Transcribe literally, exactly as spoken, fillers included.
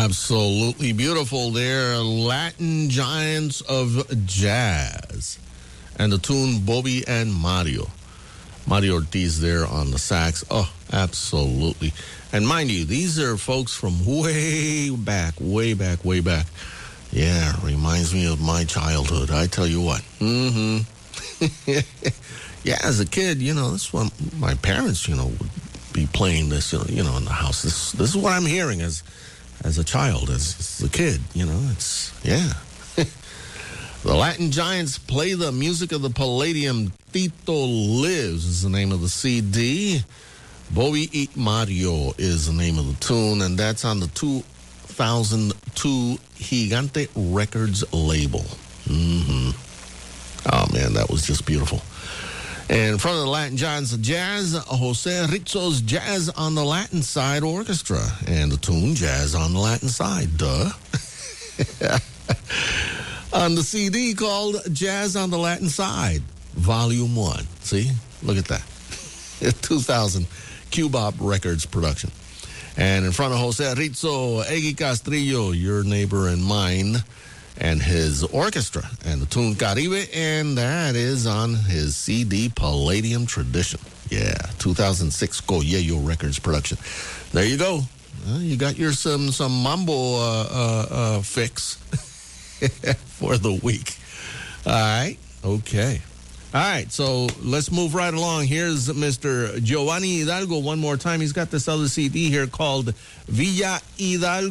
Absolutely beautiful there. Latin Giants of Jazz. And the tune Bobby and Mario. Mario Ortiz there on the sax. Oh, absolutely. And mind you, these are folks from way back, way back, way back. Yeah, reminds me of my childhood. I tell you what. Mm-hmm. Yeah, as a kid, you know, this is what my parents, you know, would be playing this, you know, in the house. This, this is what I'm hearing as as a child, as, as a kid, you know. It's, yeah. The Latin Giants play the music of the Palladium. Tito Lives is the name of the C D. Bobby y Mario is the name of the tune, and that's on the two thousand two Gigante Records label. Mm-hmm. Oh, man, that was just beautiful. And in front of the Latin Giants of Jazz, Jose Rizzo's Jazz on the Latin Side Orchestra. And the tune Jazz on the Latin Side, duh. On the C D called Jazz on the Latin Side, Volume one. See? Look at that. two thousand Q-Bop Records production. And in front of Jose Rizzo, Eggy Castrillo, your neighbor and mine, and his orchestra, and the tune Caribe, and that is on his C D Palladium Tradition. Yeah, two thousand six Coello Records production. There you go. Uh, you got your some some mambo uh, uh, uh, fix for the week. All right, okay. All right, so let's move right along. Here's Mister Giovanni Hidalgo one more time. He's got this other C D here called Villa Hidalgo.